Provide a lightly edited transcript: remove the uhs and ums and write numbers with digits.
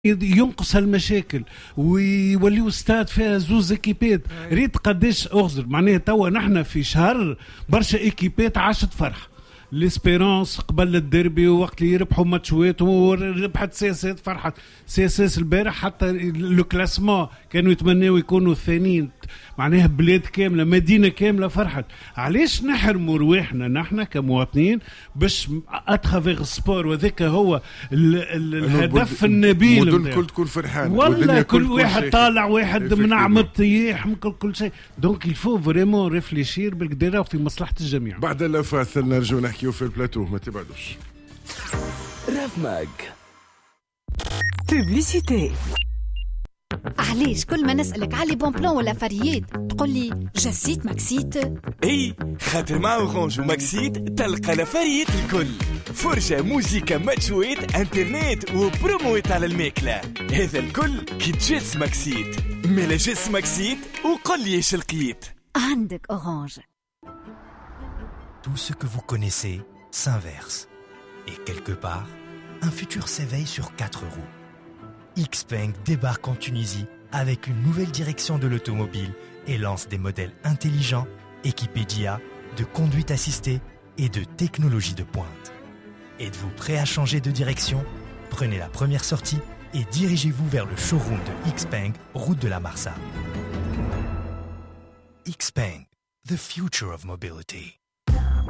ينقص هالمشاكل ويوليو ستاد فيها زوز ايكيبات. ريت قداش اغزر معناها توا نحن في شهر برشا ايكيبات عاشت فرحه. ليسبيرونس قبل الديربي وقت اللي يربحوا ماتشوات وربحت سياسات فرحت سياسات البارح. حتى لو كلاسمون كانوا يتمنوا يكونوا الثانيين. معناها بلاد كامله مدينه كامله فرحت. علاش نحرموا رواحنا نحن كمواطنين باش اترافيغ السبور؟ وذاك هو الهدف النبيل. المدن الكل تكون فرحانه والله كل واحد طالع واحد منعم الطياح كل شيء. دونك الفو فريمون ريفليشير بالقدره في مصلحه الجميع. بعد الفاصل نرجو نحكيو في البلاتو، ما تبعدوش. راف ماج بوبليسيتي. علاش كل ما نسألك على بون بلان ولا فريات تقول لي جسيت ماكسيت؟ اي خاطر مع اورانج وماكسيت تلقى لفريات الكل، فرجة موسيقى ماتشوات انترنت وبروموات على الماكلة. هذا الكل كي تجس ماكسيت. ملا جس ماكسيت وقل لي ايش لقيت. عندك اورانج. Tout ce que vous connaissez s'inverse. Et quelque part, un futur s'éveille sur 4 roues. Xpeng débarque en Tunisie avec une nouvelle direction de l'automobile et lance des modèles intelligents, équipés d'IA, de conduite assistée et de technologie de pointe. Êtes-vous prêt à changer de direction? Prenez la première sortie et dirigez-vous vers le showroom de Xpeng, route de la Marsa. Xpeng, the future of mobility.